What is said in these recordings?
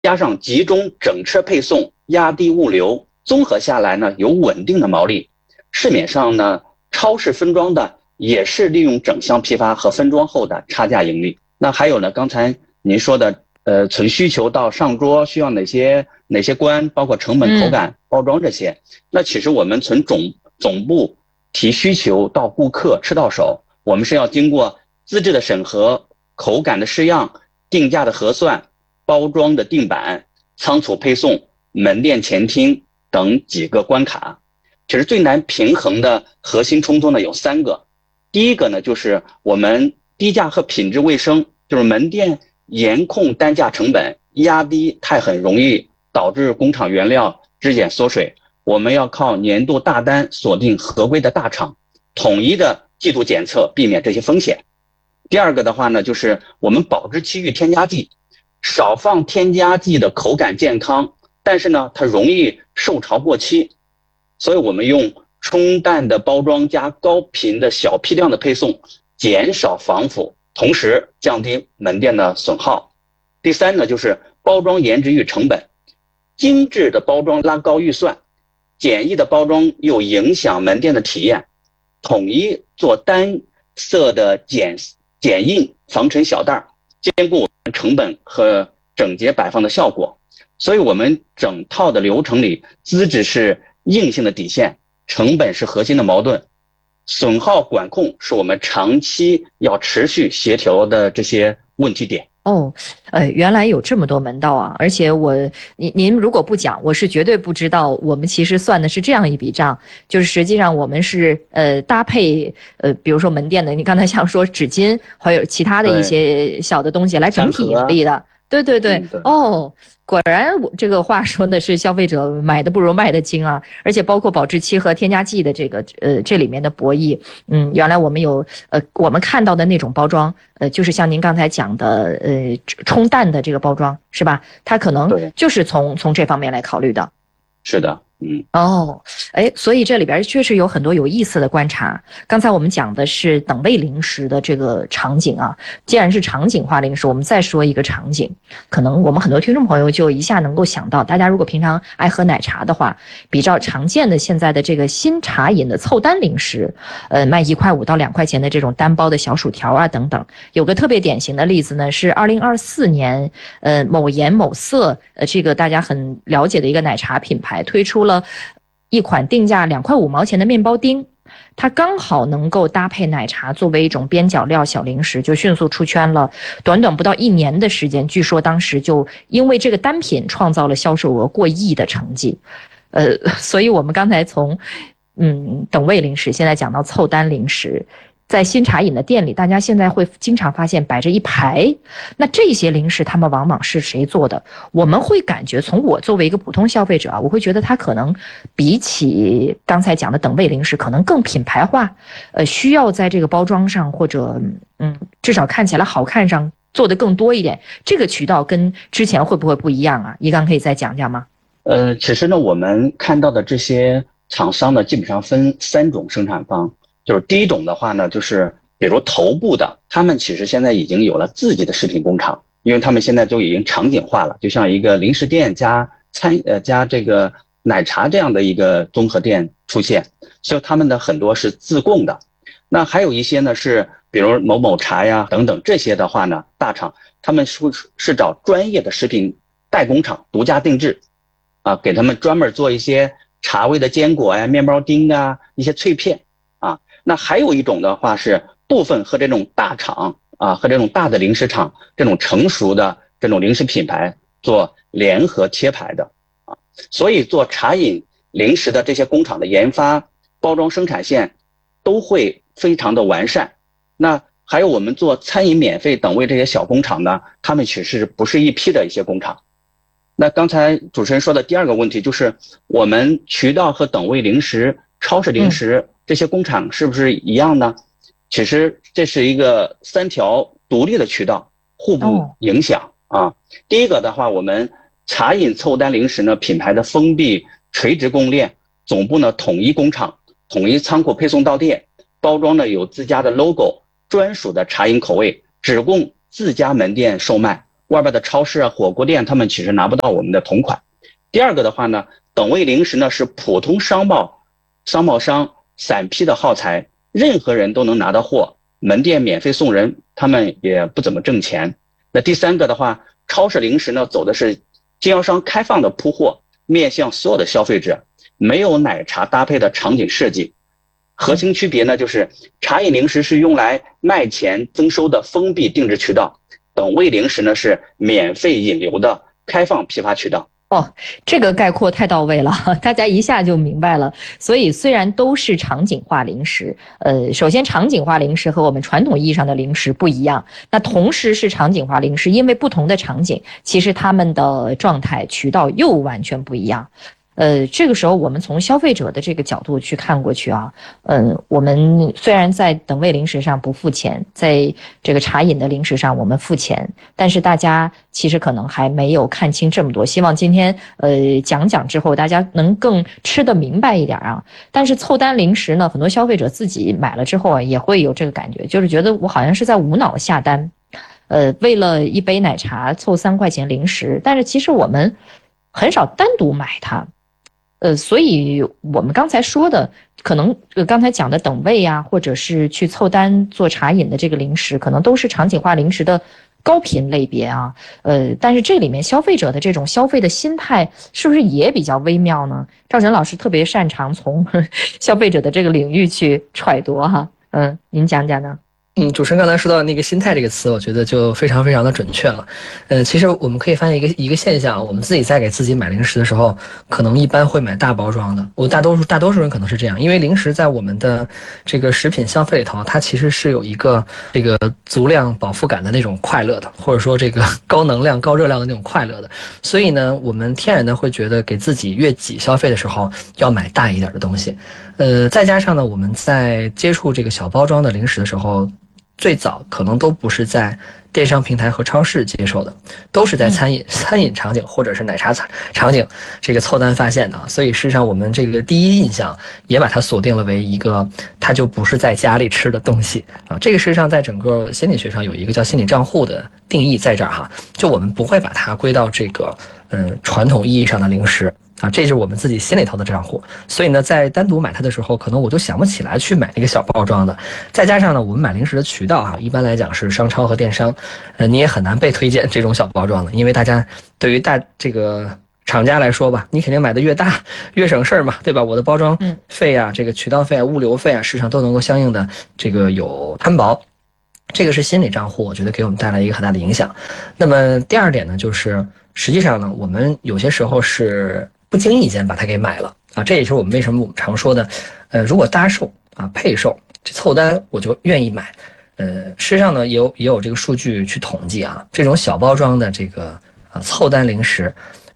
加上集中整车配送，压低物流，综合下来呢有稳定的毛利。市面上呢超市分装的也是利用整箱批发和分装后的差价盈利。那还有呢，刚才您说的从需求到上桌需要哪些关，包括成本、口感、包装这些。那其实我们从总部提需求到顾客吃到手，我们是要经过资质的审核、口感的试样、定价的核算、包装的定版、仓储配送、门店前厅等几个关卡。其实最难平衡的核心冲突呢有3个。第一个呢就是我们低价和品质卫生，就是门店严控单价成本，压低太狠容易导致工厂原料质检缩水。我们要靠年度大单锁定合规的大厂，统一的季度检测，避免这些风险。第二个的话呢，就是我们保质期域添加剂，少放添加剂的口感健康，但是呢它容易受潮过期，所以我们用冲淡的包装加高频的小批量的配送，减少防腐，同时降低门店的损耗。第三呢，就是包装颜值与成本，精致的包装拉高预算，简易的包装又影响门店的体验，统一做单色的剪印防尘小袋，兼顾成本和整洁摆放的效果。所以我们整套的流程里，资质是硬性的底线，成本是核心的矛盾，损耗管控是我们长期要持续协调的这些问题点。 原来有这么多门道啊！而且您如果不讲，我是绝对不知道。我们其实算的是这样一笔账，就是实际上我们是搭配比如说门店的，你刚才像说纸巾，还有其他的一些小的东西来整体盈利的。对，果然我这个话说的是消费者买的不如卖的精啊！而且包括保质期和添加剂的这里面的博弈，原来我们有我们看到的那种包装，就是像您刚才讲的冲淡的这个包装是吧？它可能就是从这方面来考虑的。 是的。 所以这里边确实有很多有意思的观察。刚才我们讲的是等位零食的这个场景啊，既然是场景化零食，我们再说一个场景，可能我们很多听众朋友就一下能够想到，大家如果平常爱喝奶茶的话，比较常见的现在的这个新茶饮的凑单零食，卖1块5到2块钱的这种单包的小薯条啊等等。有个特别典型的例子呢，是2024年，某颜某色，这个大家很了解的一个奶茶品牌推出了一款定价2块5毛钱的面包丁，它刚好能够搭配奶茶作为一种边角料小零食，就迅速出圈了。短短不到1年的时间，据说当时就因为这个单品创造了销售额过亿的成绩。所以我们刚才从等位零食，现在讲到凑单零食。在新茶饮的店里，大家现在会经常发现摆着一排，那这些零食他们往往是谁做的？我们会感觉，从我作为一个普通消费者啊，我会觉得它可能比起刚才讲的等位零食，可能更品牌化，需要在这个包装上或者至少看起来好看上做得更多一点。这个渠道跟之前会不会不一样啊？一刚可以再讲讲吗？ 其实呢，我们看到的这些厂商呢，基本上分3种生产方。就是第一种的话呢，就是比如头部的，他们其实现在已经有了自己的食品工厂，因为他们现在都已经场景化了，就像一个零食店加这个奶茶这样的一个综合店出现，所以他们的很多是自供的。那还有一些呢是比如某某茶呀等等，这些的话呢，大厂他们是找专业的食品代工厂独家定制啊，给他们专门做一些茶味的坚果呀、面包丁啊、一些脆片啊。那还有一种的话是部分和这种大厂啊，和这种大的零食厂这种成熟的这种零食品牌做联合贴牌的啊。所以做茶饮零食的这些工厂的研发、包装、生产线都会非常的完善。那还有我们做餐饮免费等位这些小工厂呢，他们其实不是一批的一些工厂。那刚才主持人说的第2个问题就是我们渠道和等位零食、超市零食这些工厂是不是一样呢？其实这是一个3条独立的渠道，互不影响啊。第一个的话，我们茶饮凑单零食呢，品牌的封闭垂直供应链，总部呢统一工厂、统一仓库配送到店，包装呢有自家的 logo， 专属的茶饮口味，只供自家门店售卖。 外边的超市啊、火锅店，他们其实拿不到我们的同款。第二个的话呢，等位零食呢是普通商贸商散批的耗材，任何人都能拿到货，门店免费送人，他们也不怎么挣钱。那第三个的话，超市零食呢走的是经销商开放的铺货，面向所有的消费者，没有奶茶搭配的场景设计。核心区别呢，就是茶饮零食是用来卖钱增收的封闭定制渠道，等位零食呢是免费引流的开放批发渠道。 这个概括太到位了，大家一下就明白了。所以虽然都是场景化零食，首先场景化零食和我们传统意义上的零食不一样。那同时是场景化零食，因为不同的场景，其实他们的状态渠道又完全不一样。这个时候我们从消费者的这个角度去看过去啊，我们虽然在等位零食上不付钱，在这个茶饮的零食上我们付钱，但是大家其实可能还没有看清这么多。希望今天讲之后，大家能更吃得明白一点啊。但是凑单零食呢，很多消费者自己买了之后啊，也会有这个感觉，就是觉得我好像是在无脑下单，为了一杯奶茶凑3块钱零食，但是其实我们很少单独买它。所以我们刚才说的，可能刚才讲的等位啊，或者是去凑单做茶饮的这个零食，可能都是场景化零食的高频类别啊。但是这里面消费者的这种消费的心态是不是也比较微妙呢？赵晨老师特别擅长从消费者的这个领域去揣度哈。您讲讲呢？ 主持人刚才说到那个心态这个词，我觉得就非常非常的准确了。其实我们可以发现一个现象，我们自己在给自己买零食的时候，可能一般会买大包装的。大多数人可能是这样，因为零食在我们的这个食品消费里头，它其实是有一个这个足量饱腹感的那种快乐的，或者说这个高能量高热量的那种快乐的。所以呢，我们天然的会觉得给自己越挤消费的时候要买大一点的东西。再加上呢，我们在接触这个小包装的零食的时候，最早可能都不是在电商平台和超市接受的，都是在餐饮场景或者是奶茶场景这个凑单发现的。所以事实上我们这个第一印象也把它锁定了为一个它就不是在家里吃的东西啊。这个事实上在整个心理学上有一个叫心理账户的定义在这儿哈，就我们不会把它归到这个传统意义上的零食啊，这是我们自己心里头的账户。所以呢，在单独买它的时候，可能我就想不起来去买那个小包装的。再加上呢，我们买零食的渠道哈，一般来讲是商超和电商，你也很难被推荐这种小包装的，因为大家对于这个厂家来说吧，你肯定买的越大越省事儿嘛，对吧？我的包装费啊，这个渠道费啊、物流费啊，市场都能够相应的这个有摊薄。这个是心理账户，我觉得给我们带来一个很大的影响。那么第二点呢，就是实际上呢，我们有些时候是不经意间把它给买了啊，这也是我们为什么我们常说的，如果搭售啊、配售、这凑单，我就愿意买。事实上呢，也有这个数据去统计啊，这种小包装的这个凑单零食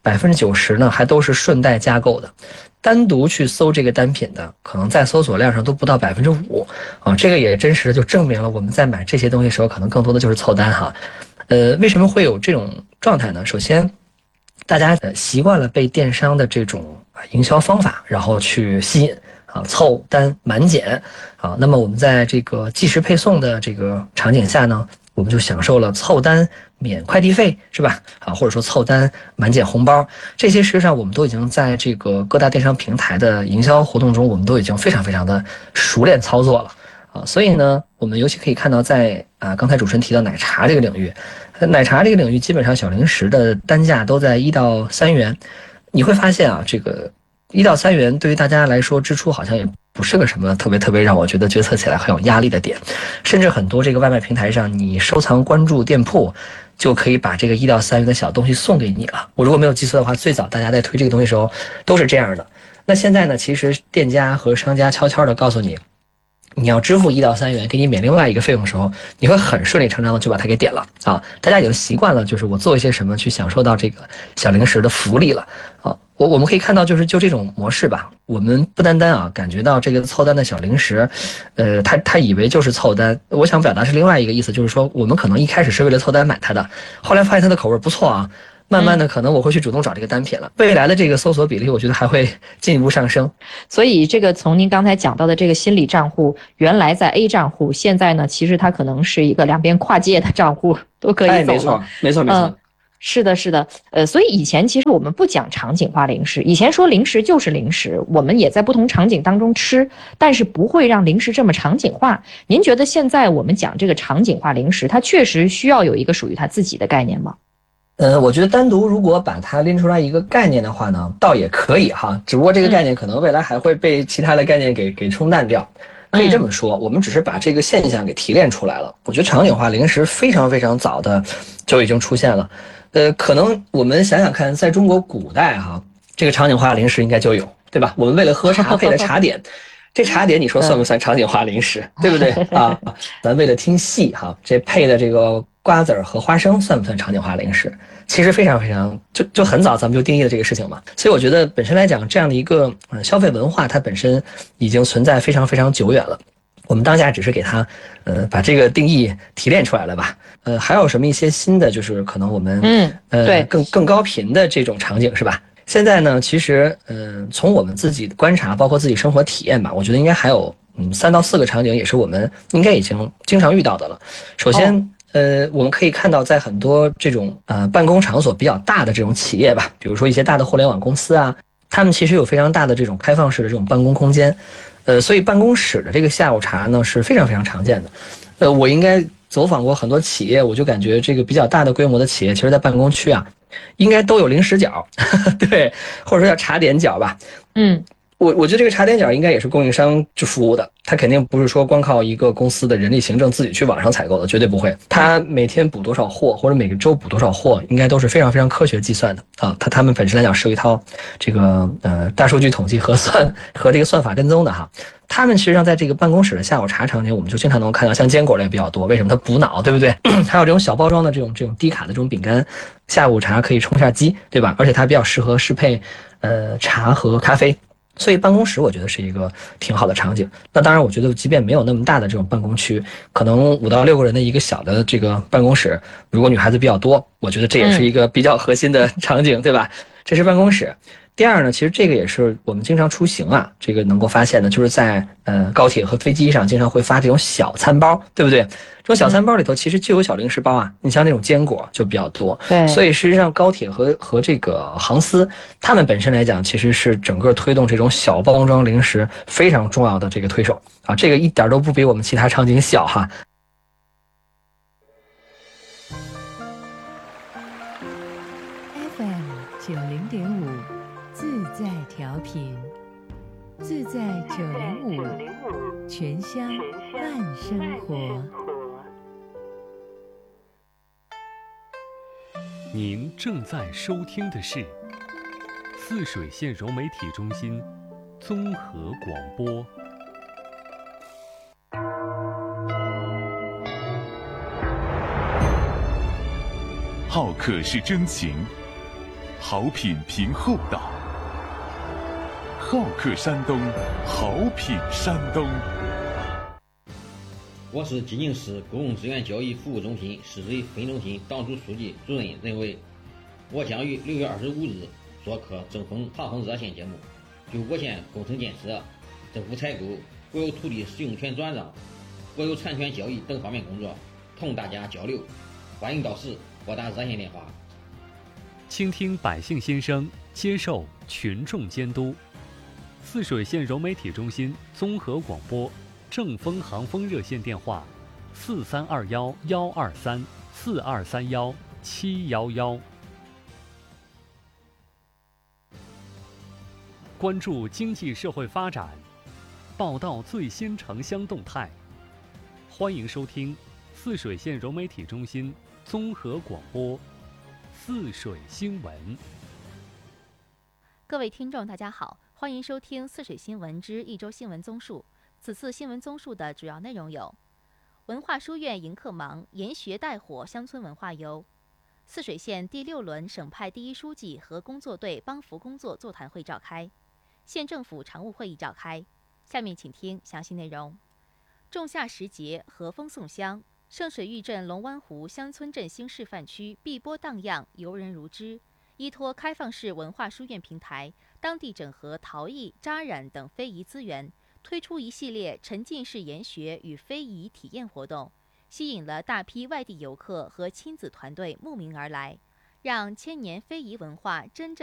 ，90%呢还都是顺带加购的。单独去搜这个单品的，可能在搜索量上都不到5%啊，这个也真实的就证明了我们在买这些东西的时候，可能更多的就是凑单哈。为什么会有这种状态呢？首先，大家习惯了被电商的这种营销方法，然后去吸引啊，凑单满减啊。那么我们在这个即时配送的这个场景下呢，我们就享受了凑单免快递费，是吧？啊，或者说凑单满减红包，这些实际上我们都已经在这个各大电商平台的营销活动中，我们都已经非常非常的熟练操作了啊。所以呢，我们尤其可以看到在刚才主持人提到奶茶这个领域，奶茶这个领域基本上小零食的单价都在1到3元，你会发现啊，这个1到3元对于大家来说支出好像也不是个什么特别让我觉得决策起来很有压力的点，甚至很多这个外卖平台上，你收藏关注店铺就可以把这个1到3元的小东西送给你了。我如果没有记错的话，最早大家在推这个东西的时候都是这样的。那现在呢，其实店家和商家悄悄的告诉你，你要支付1到3元给你免另外一个费用的时候，你会很顺理成章的就把它给点了啊！大家已经习惯了，就是我做一些什么去享受到这个小零食的福利了啊！我们可以看到，就这种模式吧，我们不单感觉到这个凑单的小零食，他以为就是凑单。我想表达是另外一个意思，就是说我们可能一开始是为了凑单买它的，后来发现它的口味不错啊。慢慢的，可能我会去主动找这个单品了。未来的这个搜索比例，我觉得还会进一步上升。 所以，这个从您刚才讲到的这个心理账户，原来在 A 账户，现在呢，其实它可能是一个两边跨界的账户，都可以走了。 没错。 是的，是的，所以以前其实我们不讲场景化零食，以前说零食就是零食，我们也在不同场景当中吃，但是不会让零食这么场景化。您觉得现在我们讲这个场景化零食，它确实需要有一个属于它自己的概念吗？ 我觉得单独如果把它拎出来一个概念的话呢，倒也可以哈，只不过这个概念可能未来还会被其他的概念给冲淡掉。可以这么说，我们只是把这个现象给提炼出来了。我觉得场景化零食非常非常早的就已经出现了。可能我们想想看，在中国古代哈，这个场景化零食应该就有，对吧？我们为了喝茶配的茶点，这茶点你说算不算场景化零食，对不对啊？咱为了听戏哈，这配的这个瓜子和花生算不算场景化零食？其实非常非常就很早咱们就定义了这个事情嘛。所以我觉得本身来讲，这样的一个消费文化，它本身已经存在非常非常久远了。我们当下只是给它把这个定义提炼出来了吧。还有什么一些新的，就是可能我们对更高频的这种场景是吧？现在呢，其实从我们自己的观察，包括自己生活体验吧，我觉得应该还有3到4个场景，也是我们应该已经经常遇到的了。首先，我们可以看到，在很多这种办公场所比较大的这种企业吧，比如说一些大的互联网公司啊，他们其实有非常大的这种开放式的这种办公空间。所以办公室的这个下午茶呢是非常非常常见的。我应该走访过很多企业，我就感觉这个比较大的规模的企业，其实在办公区啊，应该都有零食角，对，或者说叫茶点角吧。我觉得这个茶点角应该也是供应商去服务的，他肯定不是说光靠一个公司的人力行政自己去网上采购的，绝对不会。他每天补多少货，或者每个周补多少货，应该都是非常非常科学计算的啊。他们本身来讲是有一套这个大数据统计核算和这个算法跟踪的哈。他们实际上在这个办公室的下午茶场景，我们就经常能看到，像坚果类比较多，为什么它补脑，对不对？还有这种小包装的这种低卡的这种饼干，下午茶可以充下饥，对吧？而且它比较适合适配茶和咖啡。所以办公室我觉得是一个挺好的场景。那当然我觉得即便没有那么大的这种办公区，可能5到6个人的一个小的这个办公室，如果女孩子比较多，我觉得这也是一个比较核心的场景，对吧？这是办公室。第二呢，其实这个也是我们经常出行啊，这个能够发现的，就是在高铁和飞机上经常会发这种小餐包，对不对？这种小餐包里头其实就有小零食包啊，你像那种坚果就比较多。 对， 所以实际上高铁和这个航司，他们本身来讲，其实是整个推动这种小包装零食非常重要的这个推手啊，这个一点都不比我们其他场景小哈。 FM90.5自在调频，自在905全乡伴生活。 您正在收听的是泗水县柔媒体中心综合广播。 好客是真情，好品凭厚道。好客山东，好品山东。 我是济宁市公共资源交易服务中心市委分中心党组书记主任任伟。我将于6月25日做客正风航空热线节目，就我县工程建设、政府采购、国有土地使用权转让、国有产权交易等方面工作同大家交流。欢迎到时拨打热线电话， 倾听百姓心声，接受群众监督。泗水县柔媒体中心综合广播正风航风热线电话：4321-123-4231-711。关注经济社会发展，报道最新城乡动态。欢迎收听泗水县柔媒体中心综合广播泗水新闻。 各位听众大家好，欢迎收听泗水新闻之一周新闻综述。此次新闻综述的主要内容有：文化书院迎客忙，研学带火乡村文化游；泗水县第6轮省派第1书记和工作队帮扶工作座谈会召开，县政府常务会议召开。下面请听详细内容。仲夏时节，和风送香，圣水峪镇龙湾湖乡村振兴示范区碧波荡漾，游人如织。依托开放式文化书院平台，当地整合陶艺、扎染等非遗资源，推出一系列沉浸式研学与非遗体验活动，吸引了大批外地游客和亲子团队慕名而来。 让千年非遗文化真正